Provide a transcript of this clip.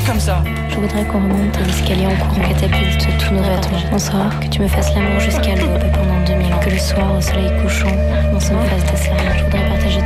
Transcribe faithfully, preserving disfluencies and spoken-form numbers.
comme ça. Je voudrais qu'on remonte les escaliers en courant catapulte tous nos vêtements. Bonsoir, que tu me fasses l'amour jusqu'à l'aube pendant deux mille ans. Que le soir, au soleil couchant, on se fasse des serments. Je voudrais partager